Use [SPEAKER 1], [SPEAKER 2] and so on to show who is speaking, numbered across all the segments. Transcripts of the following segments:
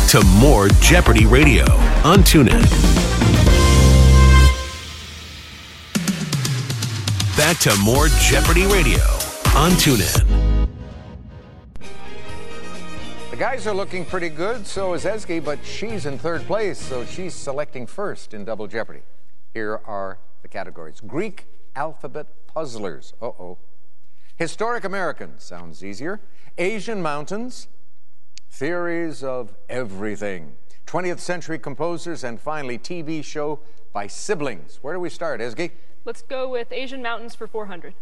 [SPEAKER 1] back to more Jeopardy Radio on TuneIn. Back to more Jeopardy Radio on TuneIn.
[SPEAKER 2] The guys are looking pretty good, so is Ezgi, but she's in third place, so she's selecting first in Double Jeopardy. Here are the categories. Greek alphabet puzzlers. Uh-oh. Historic Americans. Sounds easier. Asian mountains. Theories of everything. 20th century composers, and finally, TV show by siblings. Where do we start, Ezgi?
[SPEAKER 3] Let's go with Asian mountains for 400.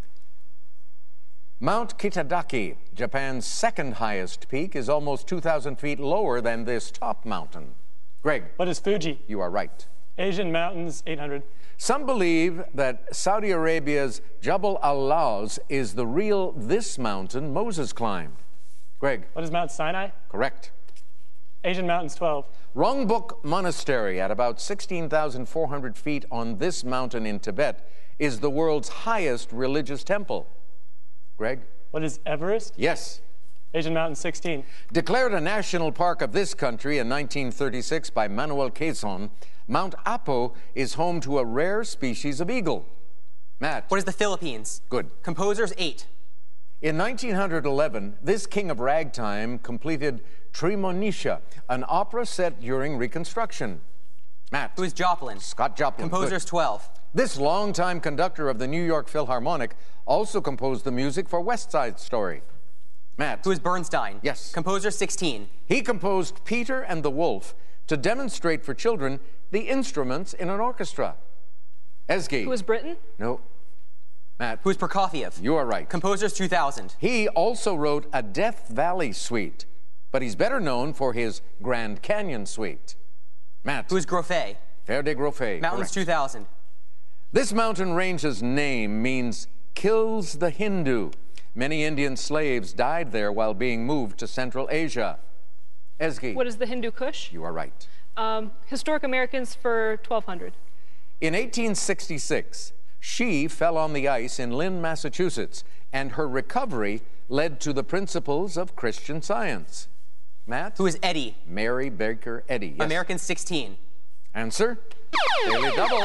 [SPEAKER 2] Mount Kitadaki, Japan's second highest peak, is almost 2,000 feet lower than this top mountain. Greg.
[SPEAKER 4] What is Fuji?
[SPEAKER 2] You are right.
[SPEAKER 4] Asian mountains, 800.
[SPEAKER 2] Some believe that Saudi Arabia's Jabal al-Lawz is the real this mountain Moses climbed. Greg.
[SPEAKER 4] What is Mount Sinai?
[SPEAKER 2] Correct.
[SPEAKER 4] Asian mountains, 12.
[SPEAKER 2] Rongbuk Monastery, at about 16,400 feet on this mountain in Tibet, is the world's highest religious temple. Greg?
[SPEAKER 4] What is Everest?
[SPEAKER 2] Yes.
[SPEAKER 4] Asian mountain, 16.
[SPEAKER 2] Declared a national park of this country in 1936 by Manuel Quezon, Mount Apo is home to a rare species of eagle. Matt?
[SPEAKER 5] What is the Philippines?
[SPEAKER 2] Good.
[SPEAKER 5] Composers, 8.
[SPEAKER 2] In 1911, this king of ragtime completed Tremonisha, an opera set during Reconstruction. Matt?
[SPEAKER 5] Who is Joplin?
[SPEAKER 2] Scott Joplin.
[SPEAKER 5] Composers,
[SPEAKER 2] Good.
[SPEAKER 5] 12.
[SPEAKER 2] This longtime conductor of the New York Philharmonic also composed the music for West Side Story. Matt?
[SPEAKER 5] Who is Bernstein?
[SPEAKER 2] Yes.
[SPEAKER 5] Composers, 16.
[SPEAKER 2] He composed Peter and the Wolf to demonstrate for children the instruments in an orchestra. Ezgi?
[SPEAKER 3] Who is Britain?
[SPEAKER 2] No. Matt?
[SPEAKER 5] Who is Prokofiev?
[SPEAKER 2] You are right.
[SPEAKER 5] Composers, 2000.
[SPEAKER 2] He also wrote a Death Valley suite, but he's better known for his Grand Canyon suite. Matt?
[SPEAKER 5] Who is Grofé?
[SPEAKER 2] Fer de Grofé.
[SPEAKER 5] Mountains,
[SPEAKER 2] Correct.
[SPEAKER 5] 2000.
[SPEAKER 2] This mountain range's name means kills the Hindu. Many Indian slaves died there while being moved to Central Asia. Ezgi?
[SPEAKER 3] What is the Hindu Kush?
[SPEAKER 2] You are right.
[SPEAKER 3] Historic Americans for 1200.
[SPEAKER 2] In 1866, she fell on the ice in Lynn, Massachusetts, and her recovery led to the principles of Christian Science. Matt?
[SPEAKER 5] Who is Eddy?
[SPEAKER 2] Mary Baker Eddy. Yes.
[SPEAKER 5] Americans, 16.
[SPEAKER 2] Answer? Daily double.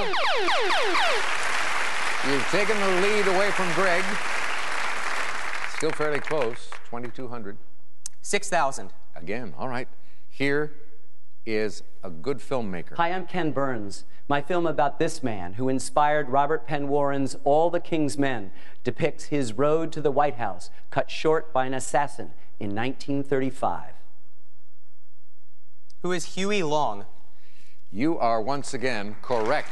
[SPEAKER 2] You've taken the lead away from Greg. Still fairly close, 2,200.
[SPEAKER 5] 6,000.
[SPEAKER 2] Again, all right. Here is a good filmmaker.
[SPEAKER 6] Hi, I'm Ken Burns. My film about this man who inspired Robert Penn Warren's All the King's Men depicts his road to the White House, cut short by an assassin in 1935.
[SPEAKER 5] Who is Huey Long?
[SPEAKER 2] You are once again correct.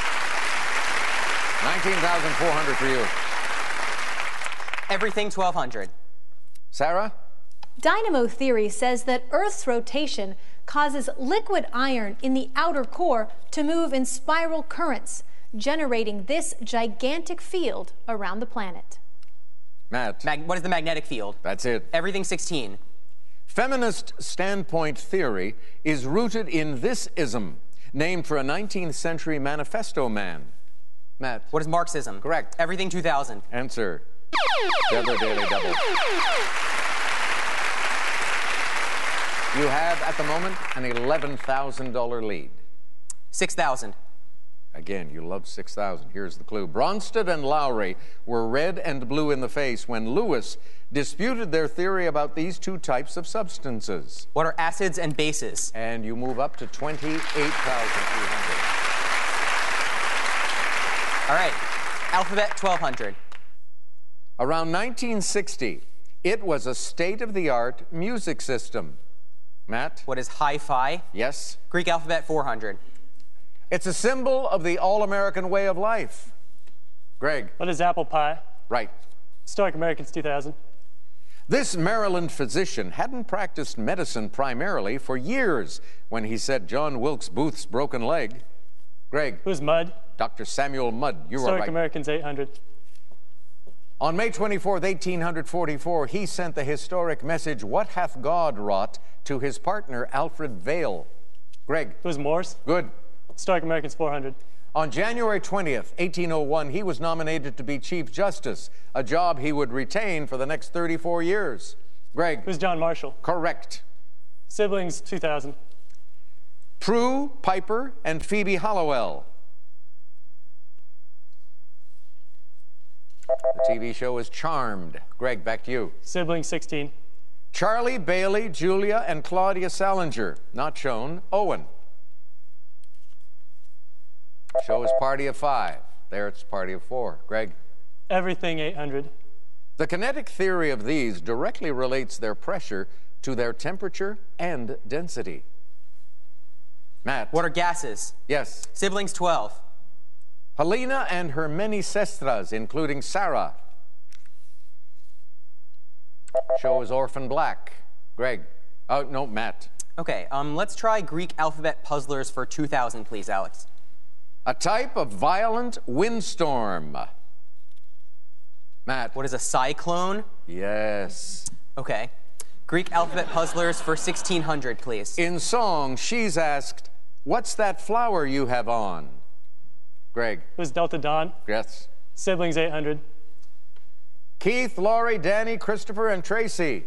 [SPEAKER 2] 19,400 for you.
[SPEAKER 5] Everything, 1,200.
[SPEAKER 2] Sarah?
[SPEAKER 7] Dynamo theory says that Earth's rotation causes liquid iron in the outer core to move in spiral currents, generating this gigantic field around the planet.
[SPEAKER 2] Matt?
[SPEAKER 5] What is the magnetic field?
[SPEAKER 2] That's it.
[SPEAKER 5] Everything, 16.
[SPEAKER 2] Feminist standpoint theory is rooted in this ism, named for a 19th century manifesto man. Matt?
[SPEAKER 5] What is Marxism?
[SPEAKER 2] Correct.
[SPEAKER 5] Everything, 2000.
[SPEAKER 2] Answer. Feather Daily Double. You have, at the moment, an $11,000 lead.
[SPEAKER 5] 6,000.
[SPEAKER 2] Again, you love 6,000. Here's the clue. Bronsted and Lowry were red and blue in the face when Lewis disputed their theory about these two types of substances.
[SPEAKER 5] What are acids and bases?
[SPEAKER 2] And you move up to 28,300.
[SPEAKER 5] All right. Alphabet, 1,200.
[SPEAKER 2] Around 1960, it was a state-of-the-art music system. Matt?
[SPEAKER 5] What is hi-fi?
[SPEAKER 2] Yes.
[SPEAKER 5] Greek alphabet, 400.
[SPEAKER 2] It's a symbol of the all-American way of life. Greg?
[SPEAKER 4] What is apple pie?
[SPEAKER 2] Right.
[SPEAKER 4] Historic Americans, 2000.
[SPEAKER 2] This Maryland physician hadn't practiced medicine primarily for years when he set John Wilkes Booth's broken leg. Greg?
[SPEAKER 4] Who's Mudd?
[SPEAKER 2] Dr. Samuel Mudd. You are
[SPEAKER 4] Historic
[SPEAKER 2] right.
[SPEAKER 4] Americans, 800.
[SPEAKER 2] On May 24th, 1844, he sent the historic message, "What hath God wrought?" to his partner, Alfred Vail. Greg?
[SPEAKER 4] Who's Morse?
[SPEAKER 2] Good.
[SPEAKER 4] Historic Americans, 400.
[SPEAKER 2] On January 20th, 1801, he was nominated to be Chief Justice, a job he would retain for the next 34 years. Greg?
[SPEAKER 4] Who's John Marshall?
[SPEAKER 2] Correct.
[SPEAKER 4] Siblings, 2000.
[SPEAKER 2] Prue, Piper, and Phoebe Hollowell. The TV show is Charmed. Greg, back to you.
[SPEAKER 4] Siblings 16.
[SPEAKER 2] Charlie, Bailey, Julia, and Claudia Salinger. Not shown. Owen. Show is Party of 5. There it's Party of 4. Greg.
[SPEAKER 4] Everything 800.
[SPEAKER 2] The kinetic theory of these directly relates their pressure to their temperature and density. Matt.
[SPEAKER 5] What are gases?
[SPEAKER 2] Yes.
[SPEAKER 5] Siblings 12.
[SPEAKER 2] Helena and her many sestras, including Sarah. Show is Orphan Black. Greg. Oh, no, Matt.
[SPEAKER 5] Okay, let's try Greek alphabet puzzlers for 2,000, please, Alex.
[SPEAKER 2] A type of violent windstorm. Matt.
[SPEAKER 5] What is a cyclone?
[SPEAKER 2] Yes.
[SPEAKER 5] Okay. Greek alphabet puzzlers for 1,600, please.
[SPEAKER 2] In song, she's asked, "What's that flower you have on?" Greg.
[SPEAKER 4] It was Delta Dawn.
[SPEAKER 2] Yes.
[SPEAKER 4] Siblings 800.
[SPEAKER 2] Keith, Laurie, Danny, Christopher, and Tracy.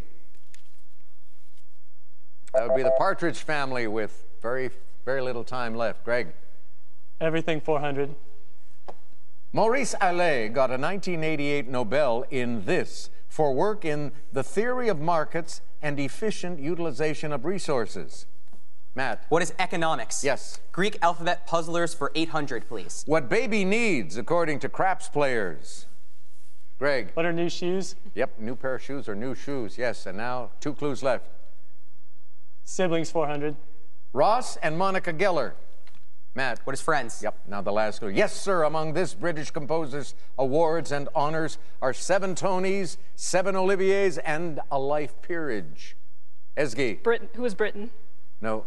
[SPEAKER 2] That would be the Partridge Family with very little time left. Greg.
[SPEAKER 4] Everything 400.
[SPEAKER 2] Maurice Allais got a 1988 Nobel in this for work in the theory of markets and efficient utilization of resources. Matt.
[SPEAKER 5] What is economics?
[SPEAKER 2] Yes.
[SPEAKER 5] Greek alphabet puzzlers for 800, please.
[SPEAKER 2] What baby needs, according to craps players. Greg.
[SPEAKER 4] What are new shoes?
[SPEAKER 2] Yep, new pair of shoes or new shoes. Yes, and now 2 clues left.
[SPEAKER 4] Siblings 400.
[SPEAKER 2] Ross and Monica Geller. Matt.
[SPEAKER 5] What is friends?
[SPEAKER 2] Yep, now the last clue. Yes, sir, among this British composer's awards and honors are 7 Tonys, 7 Oliviers, and a life peerage. Esgy.
[SPEAKER 3] Britain. Who is Britain?
[SPEAKER 2] No.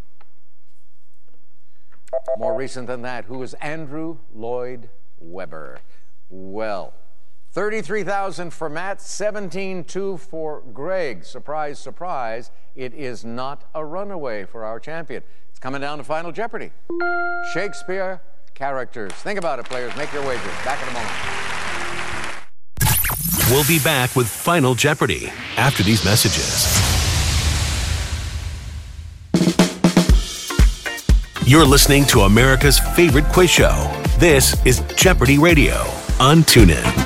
[SPEAKER 2] More recent than that. Who is Andrew Lloyd Webber? Well, 33,000 for Matt, 17,200 for Greg. Surprise, surprise, it is not a runaway for our champion. It's coming down to Final Jeopardy. Shakespeare characters. Think about it, players. Make your wagers. Back in a moment.
[SPEAKER 1] We'll be back with Final Jeopardy after these messages. You're listening to America's favorite quiz show. This is Jeopardy Radio on TuneIn.